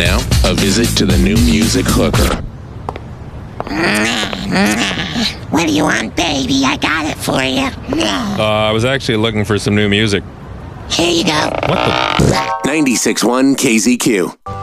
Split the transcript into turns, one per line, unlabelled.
now, a visit to the New Music Hooker.
What do you want, baby? I got it for you.
I was actually looking for some new music.
Here you go.
What the?
96.1 KZQ.